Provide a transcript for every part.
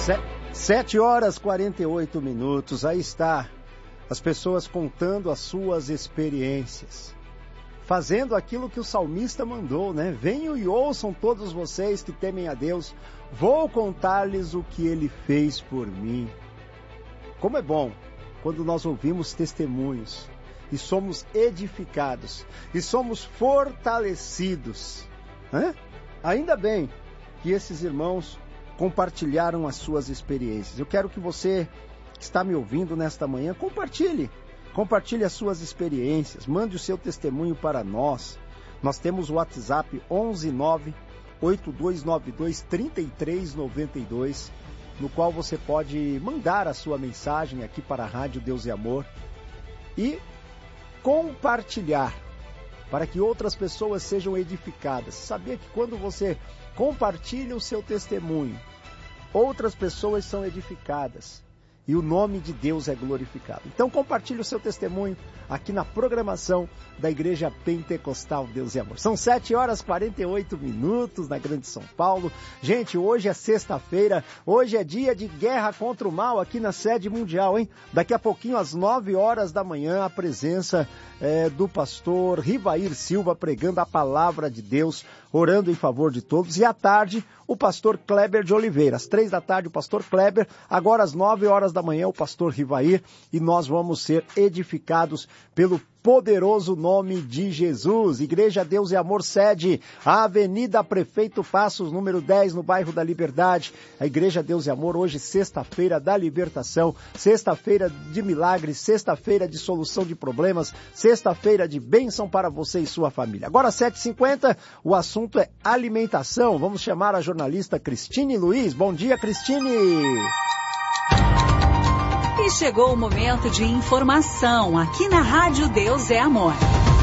7h48. Aí está, as pessoas contando as suas experiências, fazendo aquilo que o salmista mandou, né? Venham e ouçam todos vocês que temem a Deus, vou contar-lhes o que Ele fez por mim. Como é bom quando nós ouvimos testemunhos e somos edificados e somos fortalecidos, né? Ainda bem que esses irmãos compartilharam as suas experiências. Eu quero que você que está me ouvindo nesta manhã, compartilhe as suas experiências, mande o seu testemunho para nós. Nós temos o WhatsApp 11982923392, no qual você pode mandar a sua mensagem aqui para a Rádio Deus e Amor e compartilhar para que outras pessoas sejam edificadas. Sabia que quando você compartilha o seu testemunho, outras pessoas são edificadas e o nome de Deus é glorificado. Então compartilhe o seu testemunho aqui na programação da Igreja Pentecostal Deus e Amor. São 7h48 na Grande São Paulo. Gente, hoje é sexta-feira, hoje é dia de guerra contra o mal aqui na sede mundial, hein? Daqui a pouquinho, às 9h da manhã, a presença do pastor Rivair Silva pregando a palavra de Deus, orando em favor de todos. E à tarde, o pastor Kleber de Oliveira. Às 3h, o pastor Kleber. Agora, às 9h da manhã, o pastor Rivair. E nós vamos ser edificados pelo poderoso nome de Jesus. Igreja Deus e Amor, sede, a Avenida Prefeito Passos, número 10, no bairro da Liberdade. A Igreja Deus e Amor, hoje, sexta-feira da libertação, sexta-feira de milagres, sexta-feira de solução de problemas, sexta-feira de bênção para você e sua família. Agora, 7h50, o assunto é alimentação. Vamos chamar a jornalista Cristine Luiz. Bom dia, Cristine! E chegou o momento de informação aqui na Rádio Deus é Amor.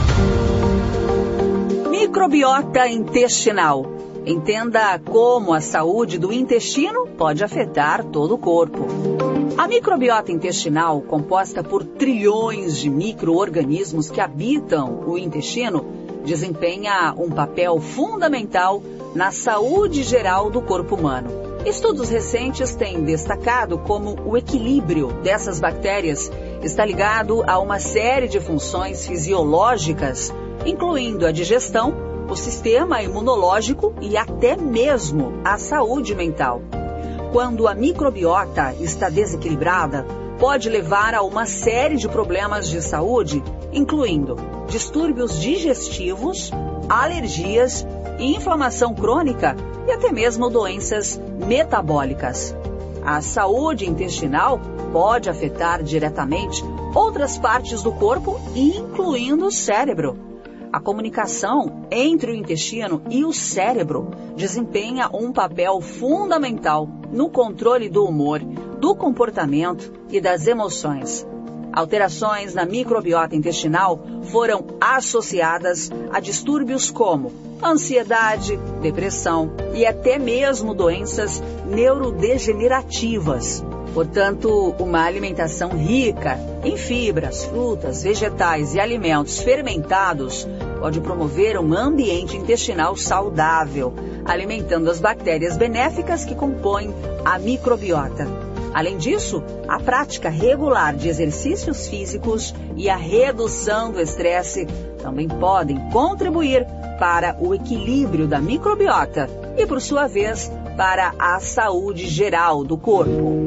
Microbiota intestinal. Entenda como a saúde do intestino pode afetar todo o corpo. A microbiota intestinal, composta por trilhões de micro-organismos que habitam o intestino, desempenha um papel fundamental na saúde geral do corpo humano. Estudos recentes têm destacado como o equilíbrio dessas bactérias está ligado a uma série de funções fisiológicas, incluindo a digestão, o sistema imunológico e até mesmo a saúde mental. Quando a microbiota está desequilibrada, pode levar a uma série de problemas de saúde, incluindo distúrbios digestivos, alergias, inflamação crônica e até mesmo doenças metabólicas. A saúde intestinal pode afetar diretamente outras partes do corpo, incluindo o cérebro. A comunicação entre o intestino e o cérebro desempenha um papel fundamental no controle do humor, do comportamento e das emoções. Alterações na microbiota intestinal foram associadas a distúrbios como ansiedade, depressão e até mesmo doenças neurodegenerativas. Portanto, uma alimentação rica em fibras, frutas, vegetais e alimentos fermentados pode promover um ambiente intestinal saudável, alimentando as bactérias benéficas que compõem a microbiota. Além disso, a prática regular de exercícios físicos e a redução do estresse também podem contribuir para o equilíbrio da microbiota e, por sua vez, para a saúde geral do corpo.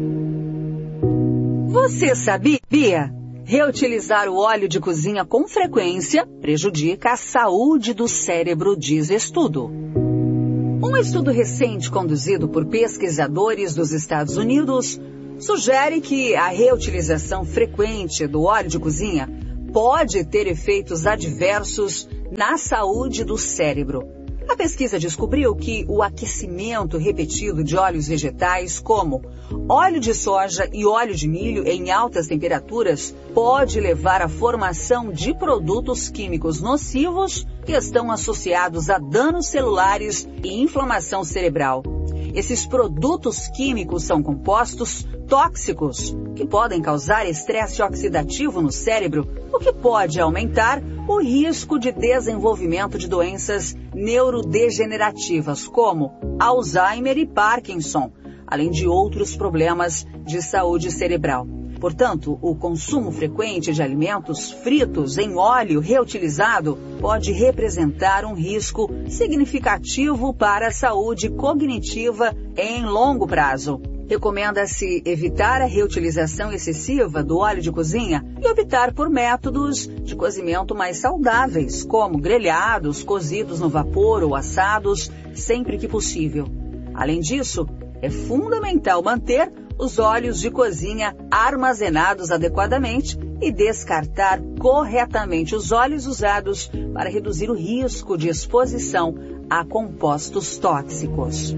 Você sabia? Reutilizar o óleo de cozinha com frequência prejudica a saúde do cérebro, diz estudo. Um estudo recente conduzido por pesquisadores dos Estados Unidos sugere que a reutilização frequente do óleo de cozinha pode ter efeitos adversos na saúde do cérebro. A pesquisa descobriu que o aquecimento repetido de óleos vegetais, como óleo de soja e óleo de milho em altas temperaturas, pode levar à formação de produtos químicos nocivos que estão associados a danos celulares e inflamação cerebral. Esses produtos químicos são compostos tóxicos que podem causar estresse oxidativo no cérebro, o que pode aumentar o risco de desenvolvimento de doenças neurodegenerativas como Alzheimer e Parkinson, além de outros problemas de saúde cerebral. Portanto, o consumo frequente de alimentos fritos em óleo reutilizado pode representar um risco significativo para a saúde cognitiva em longo prazo. Recomenda-se evitar a reutilização excessiva do óleo de cozinha e optar por métodos de cozimento mais saudáveis, como grelhados, cozidos no vapor ou assados, sempre que possível. Além disso, é fundamental manter os óleos de cozinha armazenados adequadamente e descartar corretamente os óleos usados para reduzir o risco de exposição a compostos tóxicos.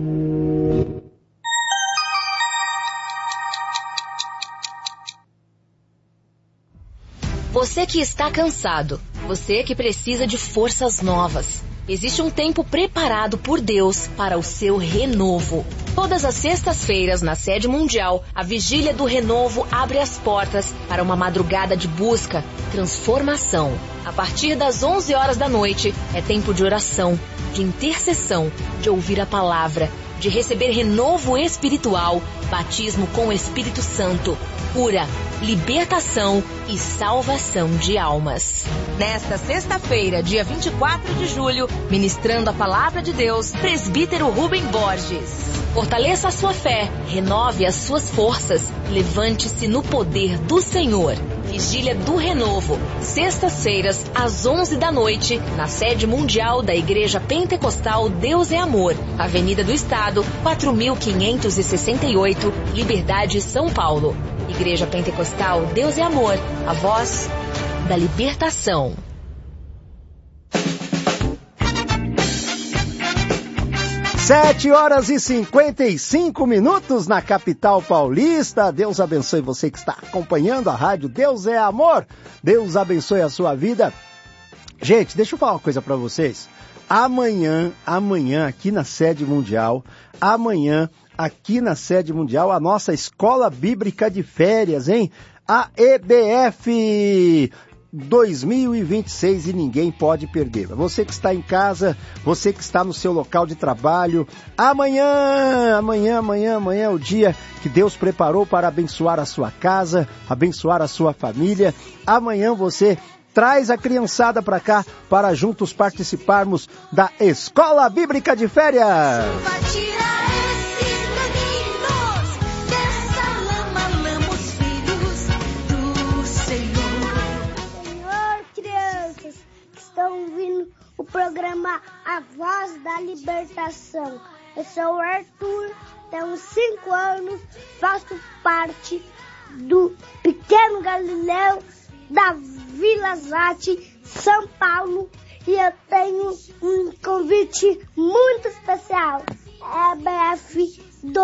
Você que está cansado, você que precisa de forças novas. Existe um tempo preparado por Deus para o seu renovo. Todas as sextas-feiras, na sede mundial, a Vigília do Renovo abre as portas para uma madrugada de busca, transformação. A partir das 11 horas da noite, é tempo de oração, de intercessão, de ouvir a palavra, de receber renovo espiritual, batismo com o Espírito Santo, cura, libertação e salvação de almas. Nesta sexta-feira, dia 24 de julho, ministrando a palavra de Deus, presbítero Rubem Borges. Fortaleça a sua fé, renove as suas forças, levante-se no poder do Senhor. Vigília do Renovo, sextas-feiras, às 11 da noite, na sede mundial da Igreja Pentecostal Deus é Amor, Avenida do Estado, 4568, Liberdade, São Paulo. Igreja Pentecostal Deus é Amor, a voz da libertação. Sete horas e 55 minutos na capital paulista. Deus abençoe você que está acompanhando a rádio Deus é Amor. Deus abençoe a sua vida. Gente, deixa eu falar uma coisa para vocês. Amanhã, aqui na sede mundial, a nossa Escola Bíblica de Férias, hein? A EBF 2026 e ninguém pode perder. Você que está em casa, você que está no seu local de trabalho, amanhã é o dia que Deus preparou para abençoar a sua casa, abençoar a sua família. Amanhã você traz a criançada para cá para juntos participarmos da Escola Bíblica de Férias. Estão ouvindo o programa A Voz da Libertação. Eu sou o Arthur, tenho 5 anos, faço parte do Pequeno Galileu da Vila Zate, São Paulo, e eu tenho um convite muito especial. EBF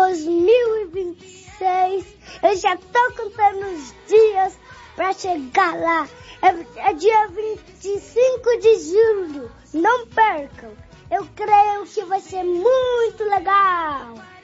2026, eu já estou contando os dias para chegar lá. É dia 25 de julho. Não percam. Eu creio que vai ser muito legal.